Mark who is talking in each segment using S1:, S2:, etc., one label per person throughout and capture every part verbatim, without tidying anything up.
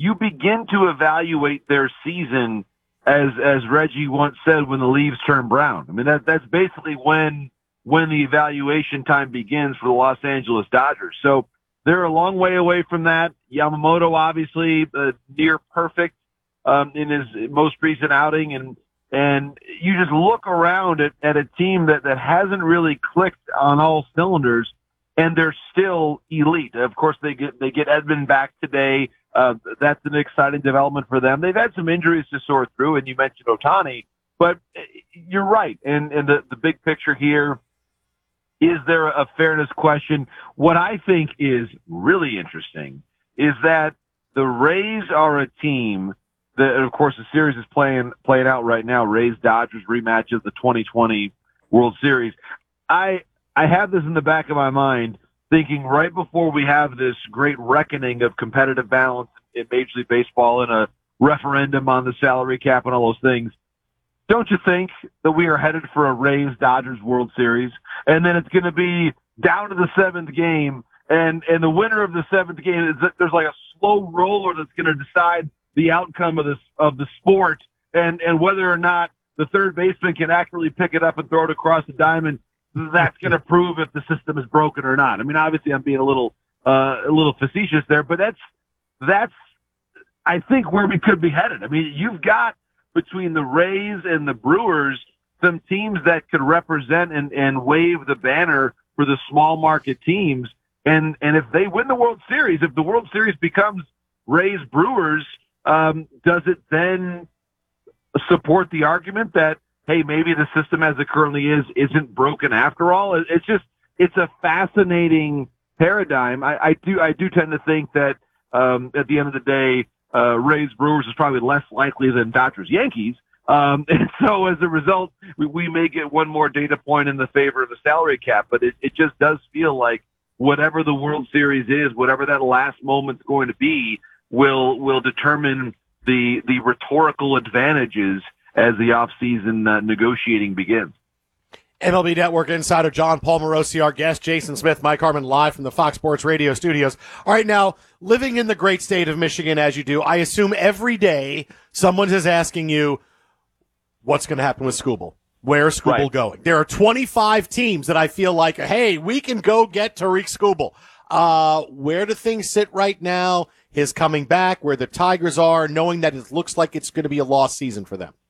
S1: you begin to evaluate their season as as Reggie once said, when the leaves turn brown. I mean, that that's basically when when the evaluation time begins for the Los Angeles Dodgers. So they're a long way away from that. Yamamoto, obviously, uh, near perfect um, in his most recent outing, and and you just look around at, at a team that, that hasn't really clicked on all cylinders, and they're still elite. Of course, they get they get Edman back today. Uh, that's an exciting development for them. They've had some injuries to sort through, and you mentioned Ohtani, but you're right. And, and the, the big picture here, is there a fairness question? What I think is really interesting is that the Rays are a team that, and of course, the series is playing playing out right now. Rays-Dodgers rematch of the twenty twenty World Series. I I have this in the back of my mind, thinking right before we have this great reckoning of competitive balance in Major League Baseball and a referendum on the salary cap and all those things, don't you think that we are headed for a Rays-Dodgers World Series? And then it's going to be down to the seventh game, and, and the winner of the seventh game is that there's like a slow roller that's going to decide the outcome of this of the sport, and, and whether or not the third baseman can accurately pick it up and throw it across the diamond. That's going to prove if the system is broken or not. I mean, obviously, I'm being a little uh, a little facetious there, but that's that's I think where we could be headed. I mean, you've got between the Rays and the Brewers some teams that could represent and, and wave the banner for the small market teams. And and if they win the World Series, if the World Series becomes Rays Brewers, um, does it then support the argument that, hey, maybe the system as it currently is isn't broken after all? It's just, it's a fascinating paradigm. I, I do, I do tend to think that, um, at the end of the day, uh, Rays Brewers is probably less likely than Dodgers Yankees. Um, and so as a result, we, we may get one more data point in the favor of the salary cap, but it, it just does feel like whatever the World Series is, whatever that last moment's going to be, will, will determine the, the rhetorical advantages as the offseason uh, negotiating begins.
S2: M L B Network insider John Paul Morosi, our guest, Jason Smith, Mike Harmon, live from the Fox Sports Radio studios. All right, now, living in the great state of Michigan as you do, I assume every day someone is asking you, what's going to happen with Skubal? Where's Skubal right. going? There are twenty-five teams that I feel like, hey, we can go get Tariq Skubal. Uh, where do things sit right now? His coming back, where the Tigers are, knowing that it looks like it's going to be a lost season for them.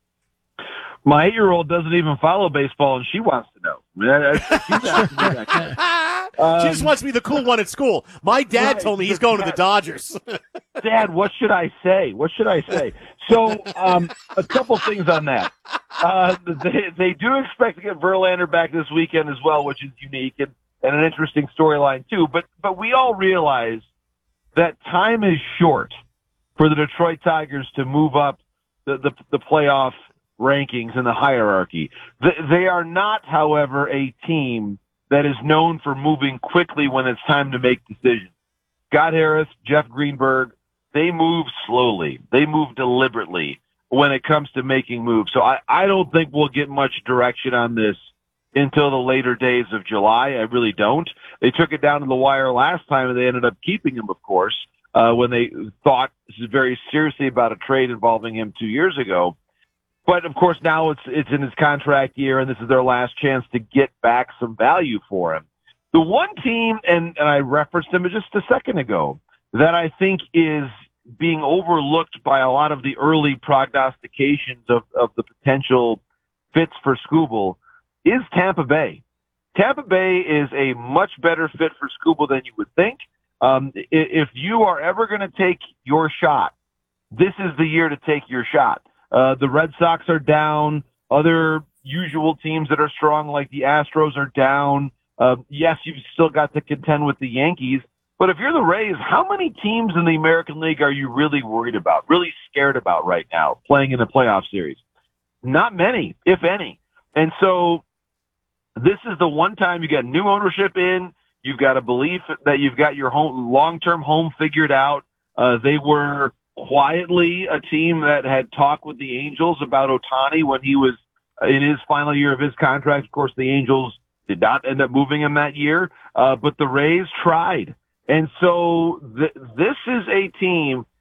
S1: My eight-year-old doesn't even follow baseball, and she wants to know. She's asking me that kind of.
S2: um, she just wants to be the cool one at school. My dad right. told me he's going to the Dodgers.
S1: Dad, what should I say? What should I say? So um, a couple things on that. Uh, they, they do expect to get Verlander back this weekend as well, which is unique and, and an interesting storyline too. But but we all realize that time is short for the Detroit Tigers to move up the, the, the playoff rankings in the hierarchy. They are not, however, a team that is known for moving quickly when it's time to make decisions. Scott Harris, Jeff Greenberg, they move slowly. They move deliberately when it comes to making moves. So I, I don't think we'll get much direction on this until the later days of July. I really don't. They took it down to the wire last time, and they ended up keeping him, of course, uh, when they thought very seriously about a trade involving him two years ago. But, of course, now it's it's in his contract year, and this is their last chance to get back some value for him. The one team, and, and I referenced him just a second ago, that I think is being overlooked by a lot of the early prognostications of, of the potential fits for Skubal is Tampa Bay. Tampa Bay is a much better fit for Skubal than you would think. Um, if you are ever going to take your shot, this is the year to take your shot. Uh, the Red Sox are down. Other usual teams that are strong, like the Astros, are down. Uh, yes, you've still got to contend with the Yankees. But if you're the Rays, how many teams in the American League are you really worried about, really scared about right now, playing in the playoff series? Not many, if any. And so this is the one time you get new ownership in. You've got a belief that you've got your home, long-term home figured out. Uh, they were quietly a team that had talked with the Angels about Ohtani when he was in his final year of his contract. Of course, the Angels did not end up moving him that year, uh, but the Rays tried. And so th- this is a team